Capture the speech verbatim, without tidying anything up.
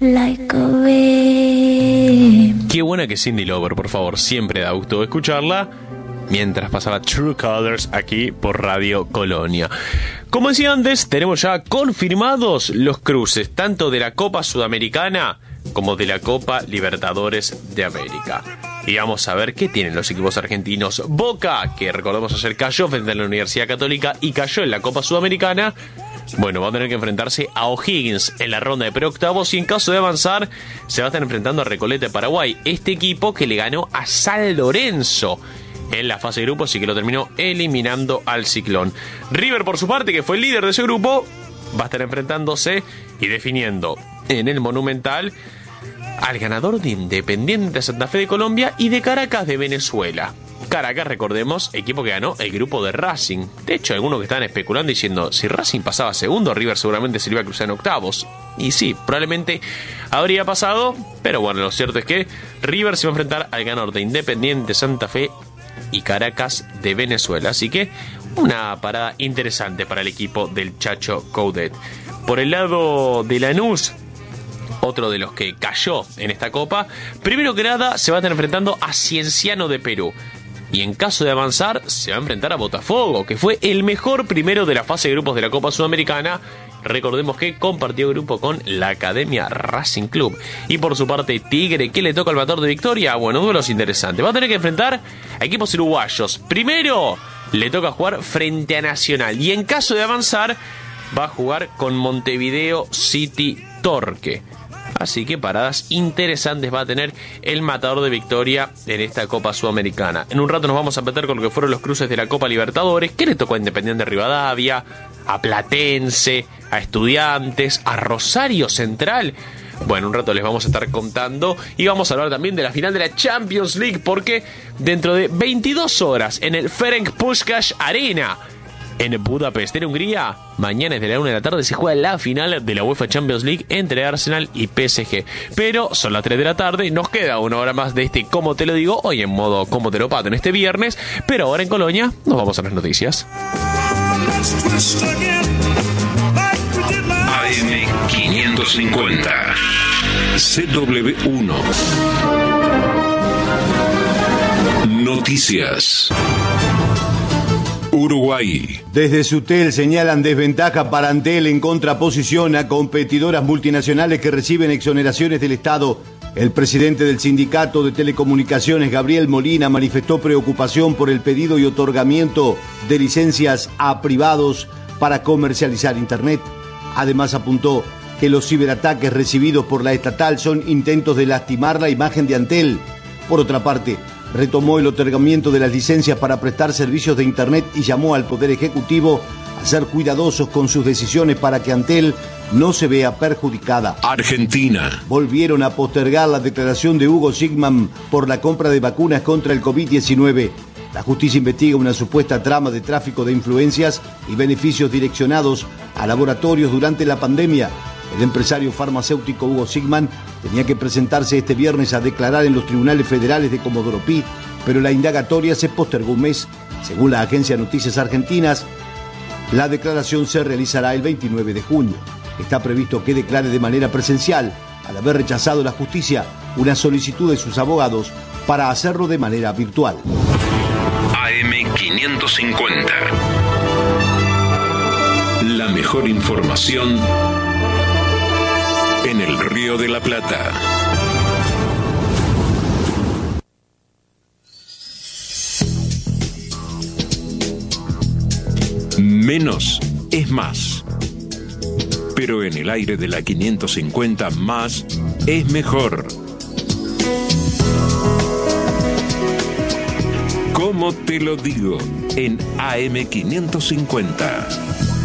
like a wave. Qué buena que es Cyndi Lauper, por favor, siempre da gusto escucharla. Mientras pasaba True Colors aquí por Radio Colonia. Como decía antes, tenemos ya confirmados los cruces, tanto de la Copa Sudamericana como de la Copa Libertadores de América. Y vamos a ver qué tienen los equipos argentinos. Boca, que recordemos ayer cayó frente a la Universidad Católica y cayó en la Copa Sudamericana. Bueno, va a tener que enfrentarse a O'Higgins en la ronda de preoctavos y en caso de avanzar se va a estar enfrentando a Recoleta de Paraguay. Este equipo que le ganó a San Lorenzo en la fase de grupos y que lo terminó eliminando al Ciclón. River, por su parte, que fue el líder de ese grupo, va a estar enfrentándose y definiendo en el Monumental al ganador de Independiente Santa Fe de Colombia y de Caracas de Venezuela. Caracas, recordemos, equipo que ganó el grupo de Racing. De hecho, algunos que estaban especulando diciendo, si Racing pasaba segundo, River seguramente se le iba a cruzar en octavos. Y sí, probablemente habría pasado, pero bueno, lo cierto es que River se va a enfrentar al ganador de Independiente Santa Fe y Caracas de Venezuela. Así que una parada interesante para el equipo del Chacho Coudet. Por el lado de Lanús, otro de los que cayó en esta copa, primero que nada se va a estar enfrentando a Cienciano de Perú. Y en caso de avanzar, se va a enfrentar a Botafogo, que fue el mejor primero de la fase de grupos de la Copa Sudamericana. Recordemos que compartió grupo con la Academia Racing Club. Y por su parte, Tigre, que le toca al batador de Victoria. Bueno, duelos interesantes. Va a tener que enfrentar a equipos uruguayos. Primero, le toca jugar frente a Nacional. Y en caso de avanzar, va a jugar con Montevideo City Torque. Así que paradas interesantes va a tener el matador de Victoria en esta Copa Sudamericana. En un rato nos vamos a meter con lo que fueron los cruces de la Copa Libertadores. ¿Qué le tocó a Independiente Rivadavia? A Platense, a Estudiantes, a Rosario Central. Bueno, un rato les vamos a estar contando y vamos a hablar también de la final de la Champions League, porque dentro de veintidós horas en el Ferenc Puskás Arena en Budapest, en Hungría, mañana desde la una de la tarde se juega la final de la UEFA Champions League entre Arsenal y P S G. Pero son las tres de la tarde, nos queda una hora más de este Como Te Lo Digo, hoy en modo Como Te Lo Pato en este viernes, pero ahora en Colonia nos vamos a las noticias. A M quinientos cincuenta C W uno Noticias. Uruguay. Desde Sutel señalan desventaja para Antel en contraposición a competidoras multinacionales que reciben exoneraciones del Estado. El presidente del Sindicato de Telecomunicaciones, Gabriel Molina, manifestó preocupación por el pedido y otorgamiento de licencias a privados para comercializar Internet. Además, apuntó que los ciberataques recibidos por la estatal son intentos de lastimar la imagen de Antel. Por otra parte, retomó el otorgamiento de las licencias para prestar servicios de Internet y llamó al Poder Ejecutivo a ser cuidadosos con sus decisiones para que Antel no se vea perjudicada. Argentina. Volvieron a postergar la declaración de Hugo Sigman por la compra de vacunas contra el COVID diecinueve. La justicia investiga una supuesta trama de tráfico de influencias y beneficios direccionados a laboratorios durante la pandemia. El empresario farmacéutico Hugo Sigman tenía que presentarse este viernes a declarar en los tribunales federales de Comodoro Pi, pero la indagatoria se postergó un mes. Según la agencia de Noticias Argentinas, la declaración se realizará el veintinueve de junio. Está previsto que declare de manera presencial, al haber rechazado la justicia una solicitud de sus abogados para hacerlo de manera virtual. A M quinientos cincuenta. La mejor información en el Río de la Plata. Menos es más. Pero en el aire de la quinientos cincuenta, más es mejor. ¿Cómo te lo digo? En A M quinientos cincuenta.